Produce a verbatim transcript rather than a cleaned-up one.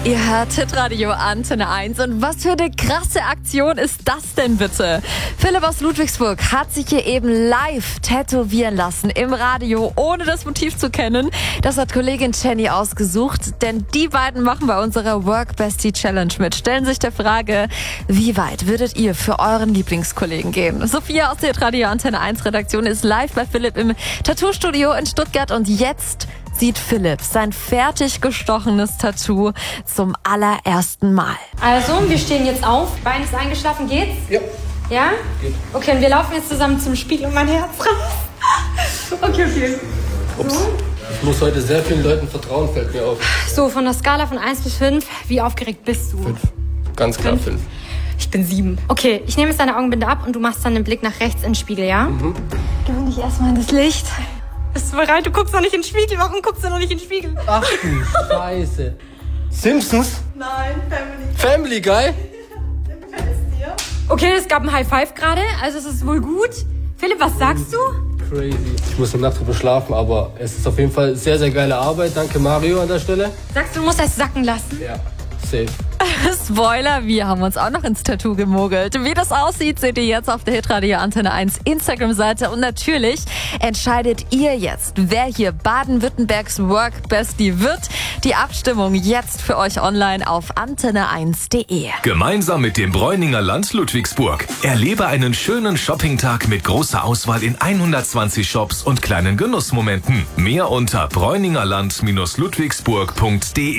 Ihr hört Hitradio Antenne eins. Und was für eine krasse Aktion ist das denn bitte? Philipp aus Ludwigsburg hat sich hier eben live tätowieren lassen im Radio, ohne das Motiv zu kennen. Das hat Kollegin Jenny ausgesucht, denn die beiden machen bei unserer Work Bestie Challenge mit. Stellen sich der Frage, wie weit würdet ihr für euren Lieblingskollegen gehen? Sophia aus der Hitradio Antenne eins Redaktion ist live bei Philipp im Tattoo-Studio in Stuttgart und jetzt sieht Philipp sein fertig gestochenes Tattoo zum allerersten Mal. Also, wir stehen jetzt auf. Bein ist eingeschlafen. Geht's? Ja. Ja? Geht. Okay, und wir laufen jetzt zusammen zum Spiegel und mein Herz raus. Okay, okay. Ups. So. Ich muss heute sehr vielen Leuten vertrauen, fällt mir auf. So, von der Skala von eins bis fünf, wie aufgeregt bist du? Fünf. Ganz klar fünf. Ich bin sieben. Okay, ich nehme jetzt deine Augenbinde ab und du machst dann den Blick nach rechts in den Spiegel, ja? Mhm. Gewöhn dich erstmal in das Licht. Bist du bereit? Du guckst noch nicht in den Spiegel. Warum guckst du noch nicht in den Spiegel? Ach du Scheiße. Simpsons? Nein, Family. Family Guy? Okay, es gab ein High Five gerade, also es ist wohl gut. Philipp, was sagst du? Crazy. Ich muss eine Nacht drüber schlafen, aber es ist auf jeden Fall sehr, sehr geile Arbeit. Danke Mario an der Stelle. Sagst du, du musst das sacken lassen? Ja, safe. Spoiler, wir haben uns auch noch ins Tattoo gemogelt. Wie das aussieht, seht ihr jetzt auf der Hitradio Antenne eins Instagram-Seite. Und natürlich entscheidet ihr jetzt, wer hier Baden-Württembergs Work Bestie wird. Die Abstimmung jetzt für euch online auf antenne eins punkt de. Gemeinsam mit dem Bräuninger Land Ludwigsburg. Erlebe einen schönen Shoppingtag mit großer Auswahl in hundertzwanzig Shops und kleinen Genussmomenten. Mehr unter bräuningerland Ludwigsburg punkt de.